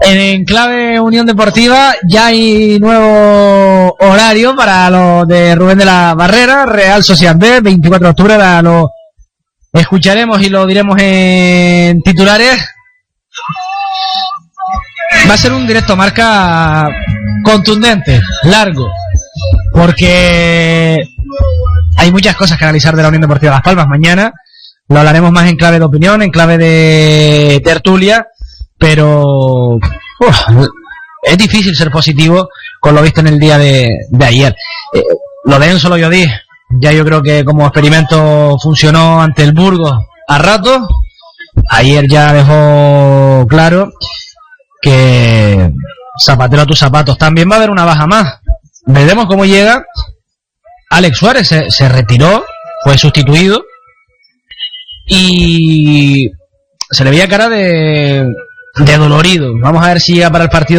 En clave Unión Deportiva ya hay nuevo horario para los de Rubén de la Barrera, Real Sociedad B, 24 de octubre, ahora lo escucharemos y lo diremos en titulares. Va a ser un directo marca contundente, largo, porque hay muchas cosas que analizar de la Unión Deportiva Las Palmas. Mañana lo hablaremos más en clave de opinión, en clave de tertulia, pero es difícil ser positivo con lo visto en el día de ayer. Lo de Enzo Loyodí, ya yo creo que como experimento funcionó ante el Burgos a rato. Ayer ya dejó claro que zapatero a tus zapatos. También va a haber una baja más. Veremos cómo llega. Alex Suárez se retiró, fue sustituido y se le veía cara de dolorido. Vamos a ver si llega para el partido